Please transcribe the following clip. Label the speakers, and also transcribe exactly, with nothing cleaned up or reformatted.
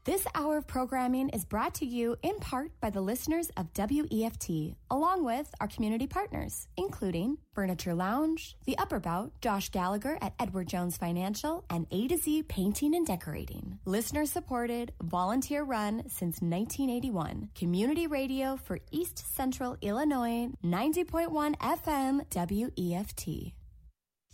Speaker 1: This hour of programming is brought to you in part by the listeners of W E F T, along with our community partners, including Furniture Lounge, The Upper Bout, Josh Gallagher at Edward Jones Financial, and A to Z Painting and Decorating. Listener supported, volunteer run since nineteen eighty-one. Community radio for East Central Illinois, ninety point one F M W E F T.